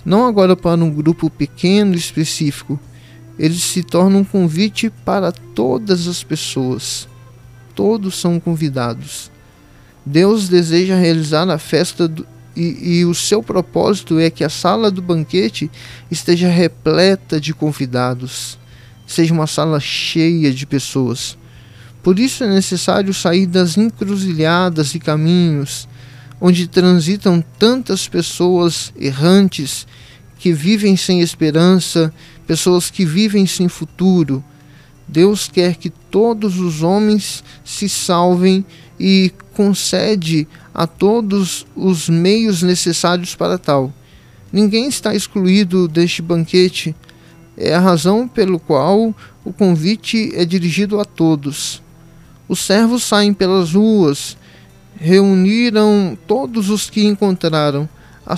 não agora para um grupo pequeno específico. Ele se torna um convite para todas as pessoas. Todos são convidados. Deus deseja realizar a festa e o seu propósito é que a sala do banquete esteja repleta de convidados, seja uma sala cheia de pessoas. Por isso é necessário sair das encruzilhadas e caminhos onde transitam tantas pessoas errantes que vivem sem esperança, pessoas que vivem sem futuro. Deus quer que todos os homens se salvem e concede a todos os meios necessários para tal. Ninguém está excluído deste banquete. É a razão pelo qual o convite é dirigido a todos. Os servos saem pelas ruas, reuniram todos os que encontraram. A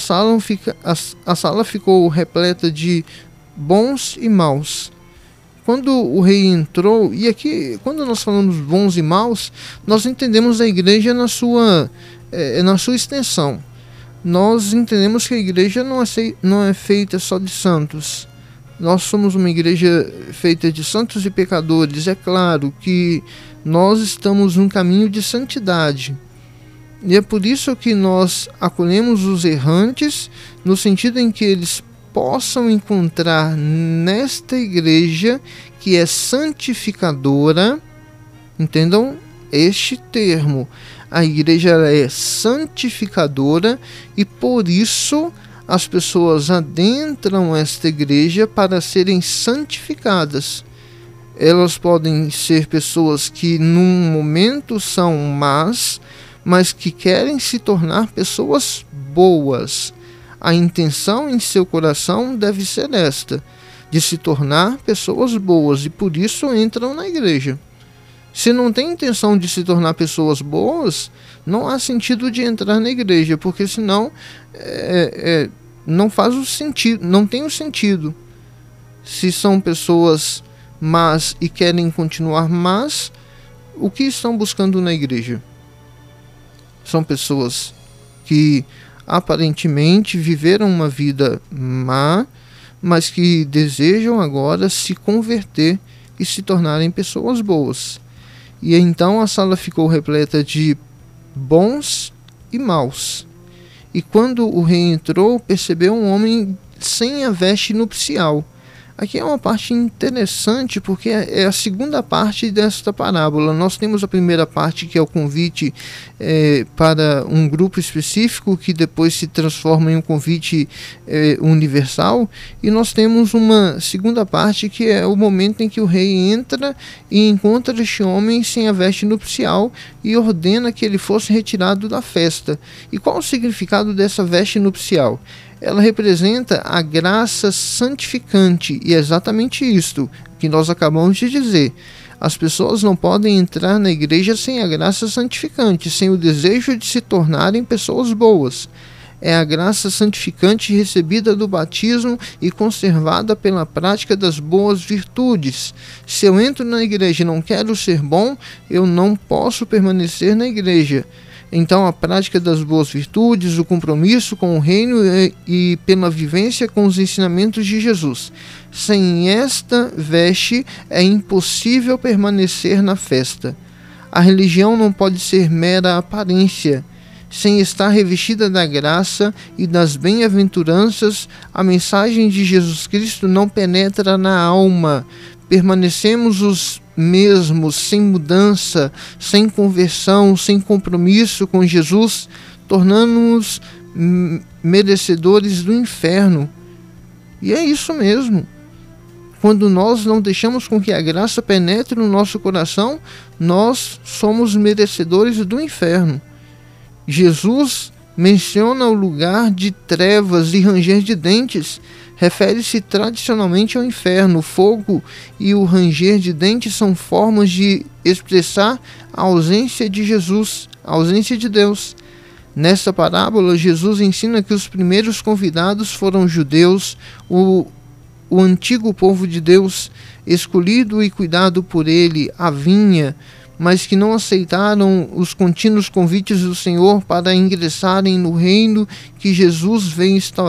sala ficou repleta de bons e maus. Quando o rei entrou, e aqui quando nós falamos bons e maus, nós entendemos a igreja na sua extensão. Nós entendemos que a igreja não é feita só de santos. Nós somos uma igreja feita de santos e pecadores. É claro que nós estamos num caminho de santidade. E é por isso que nós acolhemos os errantes, no sentido em que eles possam encontrar nesta igreja que é santificadora. Entendam este termo. A igreja é santificadora e por isso as pessoas adentram esta igreja para serem santificadas. Elas podem ser pessoas que num momento são más, mas que querem se tornar pessoas boas. A intenção em seu coração deve ser esta, de se tornar pessoas boas, e por isso entram na igreja. Se não tem intenção de se tornar pessoas boas, não há sentido de entrar na igreja, porque senão não faz o sentido, não tem o sentido. Se são pessoas más e querem continuar más, o que estão buscando na igreja? São pessoas que aparentemente viveram uma vida má, mas que desejam agora se converter e se tornarem pessoas boas. E então a sala ficou repleta de bons e maus. E quando o rei entrou, percebeu um homem sem a veste nupcial. Aqui é uma parte interessante, porque é a segunda parte desta parábola. Nós temos a primeira parte, que é o convite para um grupo específico, que depois se transforma em um convite universal. E nós temos uma segunda parte, que é o momento em que o rei entra e encontra este homem sem a veste nupcial e ordena que ele fosse retirado da festa. E qual o significado dessa veste nupcial? Ela representa a graça santificante, e é exatamente isto que nós acabamos de dizer. As pessoas não podem entrar na igreja sem a graça santificante, sem o desejo de se tornarem pessoas boas. É a graça santificante recebida do batismo e conservada pela prática das boas virtudes. Se eu entro na igreja e não quero ser bom, eu não posso permanecer na igreja. Então a prática das boas virtudes, o compromisso com o reino e pela vivência com os ensinamentos de Jesus. Sem esta veste é impossível permanecer na festa. A religião não pode ser mera aparência. Sem estar revestida da graça e das bem-aventuranças, a mensagem de Jesus Cristo não penetra na alma. Permanecemos os mesmos, sem mudança, sem conversão, sem compromisso com Jesus, tornando-nos merecedores do inferno. E é isso mesmo. Quando nós não deixamos com que a graça penetre no nosso coração, nós somos merecedores do inferno. Jesus menciona o lugar de trevas e ranger de dentes. Refere-se tradicionalmente ao inferno. O fogo e o ranger de dentes são formas de expressar a ausência de Jesus, a ausência de Deus. Nesta parábola, Jesus ensina que os primeiros convidados foram judeus, o antigo povo de Deus, escolhido e cuidado por ele, a vinha, mas que não aceitaram os contínuos convites do Senhor para ingressarem no reino que Jesus veio instaurar.